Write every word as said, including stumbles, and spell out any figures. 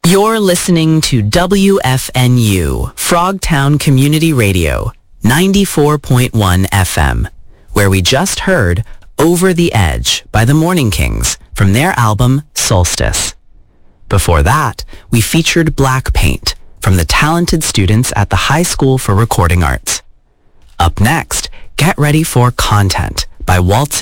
You're listening to W F N U, Frogtown Community Radio, ninety-four point one F M, where we just heard Over the Edge by the Morning Kings from their album Solstice. Before that, we featured Black Paint from the talented students at the High School for Recording Arts. Up next, get ready for Content by Waltzing